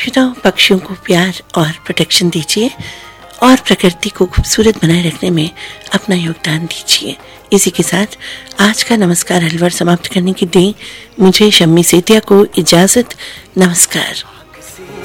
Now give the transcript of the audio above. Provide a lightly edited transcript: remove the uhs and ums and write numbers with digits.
श्रोताओं, पक्षियों को प्यार और प्रोटेक्शन दीजिए और प्रकृति को खूबसूरत बनाए रखने में अपना योगदान दीजिए। इसी के साथ आज का नमस्कार हलवर समाप्त करने की दें मुझे शम्मी सेतिया को इजाजत। नमस्कार।